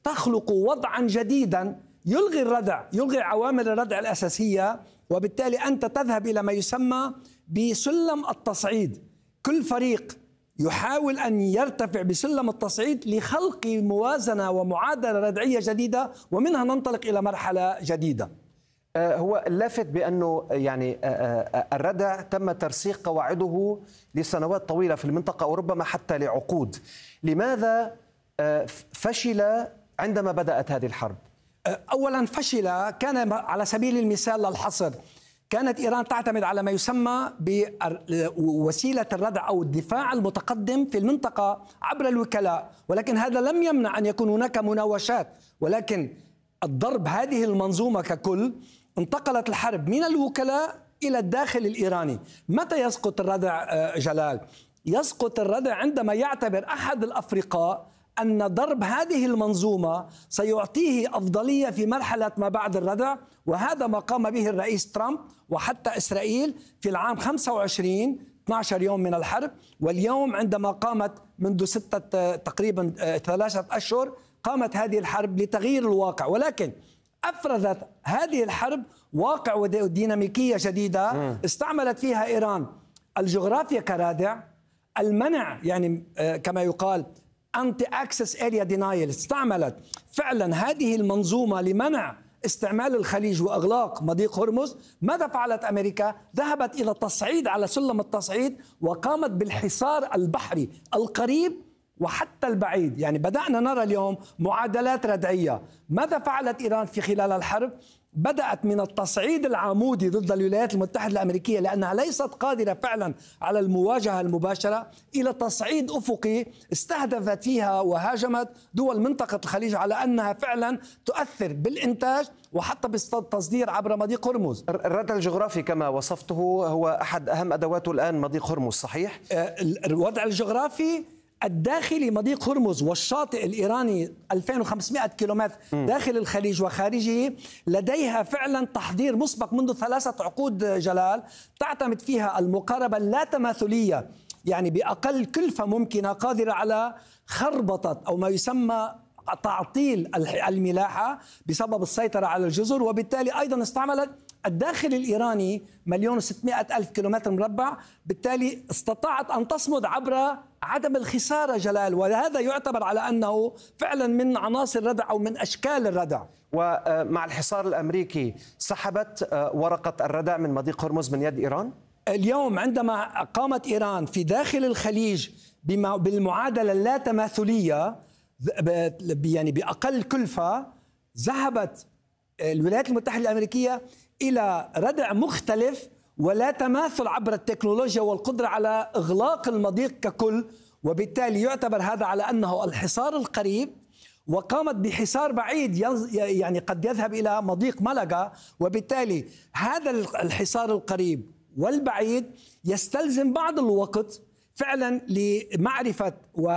تخلق وضعا جديدا يلغي الردع، يلغي عوامل الردع الأساسية، وبالتالي أنت تذهب إلى ما يسمى بسلم التصعيد. كل فريق يحاول أن يرتفع بسلم التصعيد لخلق موازنة ومعادلة ردعية جديدة، ومنها ننطلق إلى مرحلة جديدة. هو اللافت بأنه يعني الردع تم ترسيخ قواعده لسنوات طويلة في المنطقة وربما حتى لعقود. لماذا فشل عندما بدأت هذه الحرب؟ أولا فشل كان على سبيل المثال للحصر، كانت إيران تعتمد على ما يسمى بوسيلة الردع أو الدفاع المتقدم في المنطقة عبر الوكلاء، ولكن هذا لم يمنع أن يكون هناك مناوشات، ولكن الضرب هذه المنظومة ككل انتقلت الحرب من الوكلاء إلى الداخل الإيراني. متى يسقط الردع جلال؟ يسقط الردع عندما يعتبر أحد الأفرقاء أن ضرب هذه المنظومة سيعطيه أفضلية في مرحلة ما بعد الردع، وهذا ما قام به الرئيس ترامب وحتى إسرائيل في العام 25 12 يوم من الحرب، واليوم عندما قامت منذ تقريبا 3 أشهر قامت هذه الحرب لتغيير الواقع. ولكن أفرزت هذه الحرب واقع وديناميكية جديدة استعملت فيها إيران الجغرافيا كرادع، المنع يعني كما يقال أنتي أكسس أريا دينايل، استعملت فعلا هذه المنظومة لمنع استعمال الخليج وإغلاق مضيق هرمز. ماذا فعلت أمريكا؟ ذهبت إلى التصعيد على سلم التصعيد وقامت بالحصار البحري القريب وحتى البعيد. يعني بدأنا نرى اليوم معادلات ردعية. ماذا فعلت إيران في خلال الحرب؟ بدأت من التصعيد العمودي ضد الولايات المتحدة الأمريكية لأنها ليست قادرة فعلا على المواجهة المباشرة، إلى تصعيد أفقي استهدفت فيها وهاجمت دول منطقة الخليج على أنها فعلا تؤثر بالإنتاج وحتى بالتصدير عبر مضيق هرمز. الردع الجغرافي كما وصفته هو أحد أهم أدواته الآن مضيق هرمز، صحيح؟ الوضع الجغرافي الداخلي مضيق هرمز والشاطئ الإيراني 2500 كيلومتر داخل الخليج وخارجه لديها فعلا تحضير مسبق منذ 3 عقود جلال، تعتمد فيها المقاربة اللاتماثلية، يعني بأقل كلفة ممكنة قادرة على خربطة أو ما يسمى تعطيل الملاحة بسبب السيطرة على الجزر، وبالتالي أيضا استعملت الداخل الإيراني 1,600,000 كيلومتر مربع، بالتالي استطاعت أن تصمد عبر عدم الخسارة جلال، وهذا يعتبر على أنه فعلا من عناصر الردع أو من أشكال الردع. ومع الحصار الأمريكي سحبت ورقة الردع من مضيق هرمز من يد إيران؟ اليوم عندما قامت إيران في داخل الخليج بالمعادلة اللاتماثلية يعني بأقل كلفة، ذهبت الولايات المتحدة الأمريكية إلى ردع مختلف ولا تماثل عبر التكنولوجيا والقدرة على إغلاق المضيق ككل، وبالتالي يعتبر هذا على أنه الحصار القريب، وقامت بحصار بعيد يعني قد يذهب إلى مضيق ملقا، وبالتالي هذا الحصار القريب والبعيد يستلزم بعض الوقت فعلا لمعرفة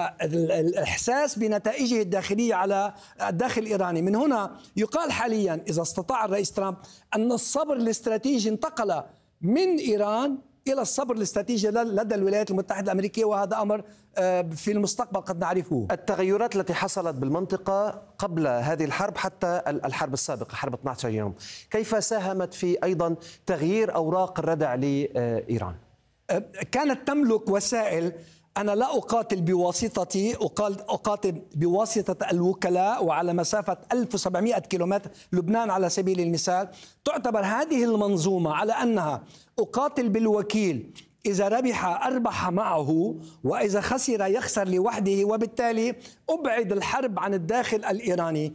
والإحساس بنتائجه الداخلية على الداخل الإيراني. من هنا يقال حاليا إذا استطاع الرئيس ترامب أن الصبر الاستراتيجي انتقل من إيران إلى الصبر الاستراتيجي لدى الولايات المتحدة الأمريكية، وهذا أمر في المستقبل قد نعرفه. التغيرات التي حصلت بالمنطقة قبل هذه الحرب حتى الحرب السابقة حرب 12 يوم، كيف ساهمت في أيضا تغيير أوراق الردع لإيران؟ كانت تملك وسائل. أنا لا أقاتل بواسطتي، أقاتل بواسطة الوكلاء وعلى مسافة 1700 كيلومتر. لبنان على سبيل المثال تعتبر هذه المنظومة على أنها أقاتل بالوكيل، إذا ربح أربح معه، وإذا خسر يخسر لوحده، وبالتالي أبعد الحرب عن الداخل الإيراني.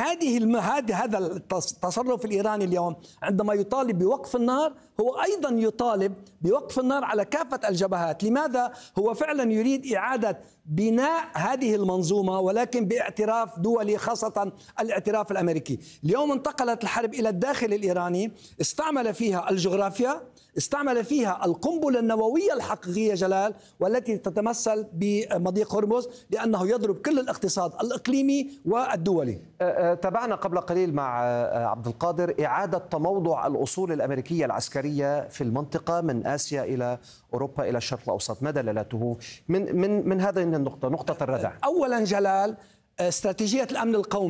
هذا التصرف الإيراني اليوم عندما يطالب بوقف النار هو أيضا يطالب بوقف النار على كافة الجبهات. لماذا؟ هو فعلا يريد إعادة بناء هذه المنظومة، ولكن باعتراف دولي، خاصة الاعتراف الأمريكي. اليوم انتقلت الحرب إلى الداخل الإيراني، استعمل فيها الجغرافيا، استعمل فيها القنبلة النووية الحقيقية جلال، والتي تتمثل بمضيق هرمز، لأنه يضرب كل الاقتصاد الإقليمي والدولي. تابعنا قبل قليل مع عبد القادر إعادة تموضع الأصول الأمريكية العسكرية في المنطقة من آسيا إلى أوروبا إلى الشرق الأوسط، ما دلالته من هذه النقطة، نقطة الردع؟ أولا جلال، استراتيجية الأمن القومي